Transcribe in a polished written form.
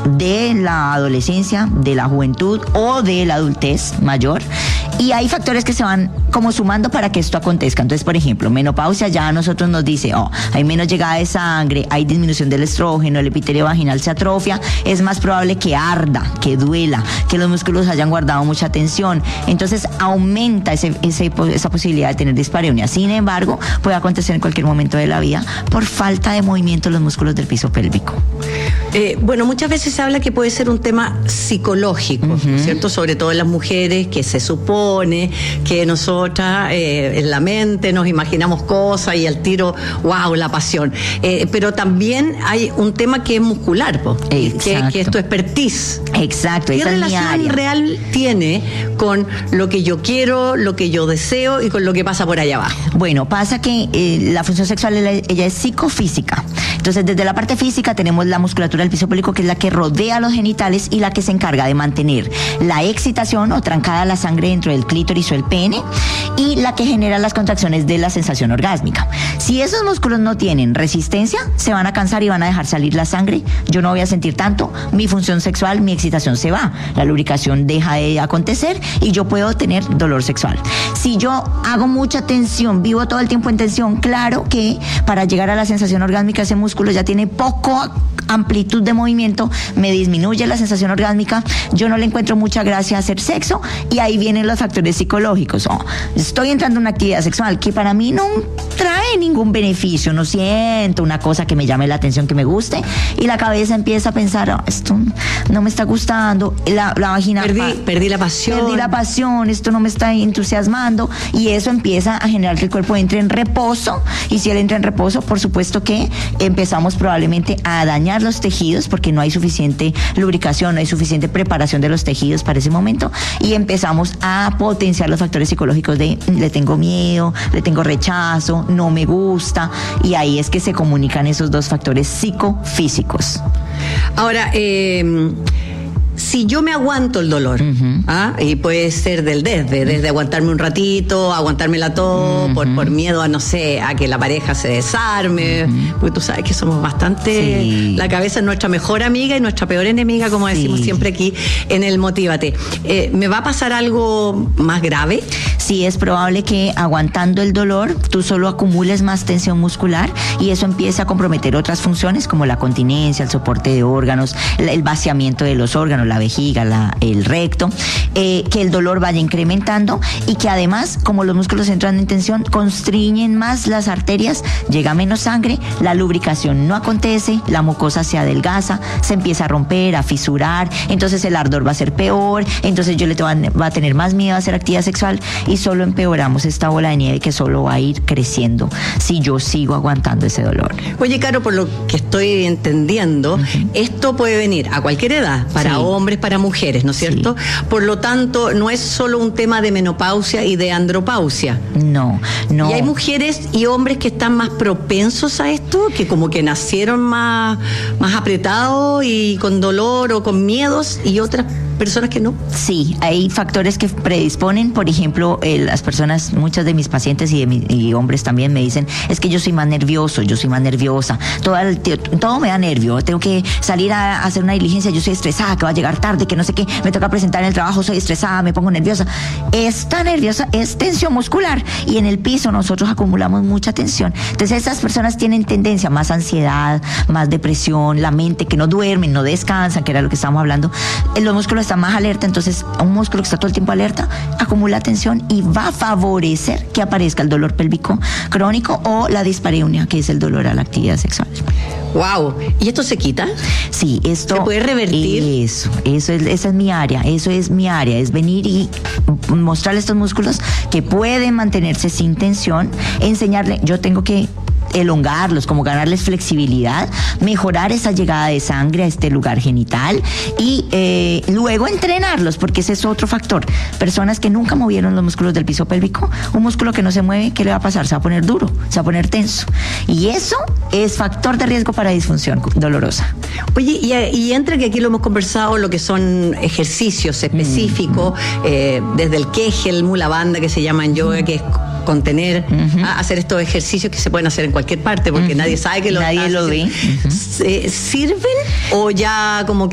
de la adolescencia, de la juventud o de la adultez mayor. Y hay factores que se van como sumando para que esto acontezca. Entonces, por ejemplo, menopausia ya a nosotros nos dice, hay menos llegada de sangre, hay disminución del estrógeno, el epitelio vaginal se atrofia, es más probable que arda, que duela, que los músculos hayan guardado mucha tensión. Entonces, aumenta esa posibilidad de tener dispareunia. Sin embargo, puede acontecer en cualquier momento de la vida por falta de movimiento de los músculos del piso pélvico. Bueno, muchas veces se habla que puede ser un tema psicológico, ¿cierto? Sobre todo en las mujeres, que se supone que nosotras en la mente nos imaginamos cosas y al tiro, wow, la pasión. Pero también hay un tema que es muscular, que es tu expertise. Exacto, ¿Qué relación real tiene con lo que yo quiero, lo que yo deseo y con lo que pasa por allá abajo? Bueno, pasa que la función sexual ella es psicofísica. Entonces, desde la parte física tenemos la musculatura del piso pélvico, que es la que rodea los genitales y la que se encarga de mantener la excitación o trancada la sangre dentro del clítoris o el pene, y la que genera las contracciones de la sensación orgásmica. Si esos músculos no tienen resistencia, se van a cansar y van a dejar salir la sangre. Yo no voy a sentir tanto, mi función sexual, mi excitación se va, la lubricación deja de acontecer y yo puedo tener dolor sexual. Si yo hago mucha tensión, vivo todo el tiempo en tensión, claro que para llegar a la sensación orgásmica ese músculo ya tiene poco amplitud de movimiento, me disminuye la sensación orgásmica, yo no le encuentro mucha gracia a hacer sexo, y ahí vienen los factores psicológicos. Estoy entrando en una actividad sexual que para mí no trae ningún beneficio, no siento una cosa que me llame la atención, que me guste, y la cabeza empieza a pensar, esto no me está gustando, la vagina... Perdí la pasión. Perdí la pasión, esto no me está entusiasmando, y eso empieza a generar que el cuerpo entre en reposo, y si él entra en reposo, por supuesto que empezamos probablemente a dañar los tejidos, porque no hay suficiente lubricación, no hay suficiente preparación de los tejidos para ese momento, y empezamos a potenciar los factores psicológicos de le tengo miedo, le tengo rechazo, no me gusta, y ahí es que se comunican esos dos factores psicofísicos. Ahora, si yo me aguanto el dolor, y puede ser desde aguantarme un ratito, aguantármela todo, por miedo a, no sé, a que la pareja se desarme, porque tú sabes que somos bastante... Sí. La cabeza es nuestra mejor amiga y nuestra peor enemiga, como decimos siempre aquí en el Motívate. ¿Me va a pasar algo más grave? Sí, es probable que aguantando el dolor tú solo acumules más tensión muscular, y eso empieza a comprometer otras funciones como la continencia, el soporte de órganos, el vaciamiento de los órganos, la vejiga, el recto, que el dolor vaya incrementando, y que además, como los músculos entran en tensión, constriñen más las arterias, llega menos sangre, la lubricación no acontece, la mucosa se adelgaza, se empieza a romper, a fisurar, entonces el ardor va a ser peor, entonces yo va a tener más miedo a hacer actividad sexual, y solo empeoramos esta bola de nieve que solo va a ir creciendo si yo sigo aguantando ese dolor. Oye, Caro, por lo que estoy entendiendo, esto puede venir a cualquier edad, para hombres, para mujeres, ¿no es cierto? Sí. Por lo tanto, no es solo un tema de menopausia y de andropausia. No. Y hay mujeres y hombres que están más propensos a esto, que como que nacieron más apretados y con dolor o con miedos, y otras personas que no. Sí, hay factores que predisponen. Por ejemplo, las personas, muchas de mis pacientes y hombres también me dicen, es que yo soy más nervioso, yo soy más nerviosa, todo me da nervio, tengo que salir a hacer una diligencia, yo soy estresada, que va a llegar tarde, que no sé qué, me toca presentar en el trabajo, soy estresada, me pongo nerviosa. Esta nerviosa es tensión muscular, y en el piso nosotros acumulamos mucha tensión. Entonces estas personas tienen tendencia a más ansiedad, más depresión, la mente que no duermen, no descansan, que era lo que estábamos hablando, los músculos están más alerta, entonces un músculo que está todo el tiempo alerta acumula tensión y va a favorecer que aparezca el dolor pélvico crónico o la dispareunia, que es el dolor a la actividad sexual. Wow, ¿y esto se quita? Sí, esto... ¿Se puede revertir? Esa es mi área, es venir y mostrarle estos músculos que pueden mantenerse sin tensión, enseñarle, yo tengo que elongarlos, como ganarles flexibilidad, mejorar esa llegada de sangre a este lugar genital, y luego entrenarlos, porque ese es otro factor. Personas que nunca movieron los músculos del piso pélvico, un músculo que no se mueve, ¿qué le va a pasar? Se va a poner duro, se va a poner tenso, y eso es factor de riesgo para disfunción dolorosa. Oye, y entra que aquí lo hemos conversado, lo que son ejercicios específicos, desde el Kegel, Mula Bandha, que se llama en yoga, que es contener, hacer estos ejercicios que se pueden hacer en cualquier parte, porque nadie sabe que nadie lo ve. ¿Sirven o ya como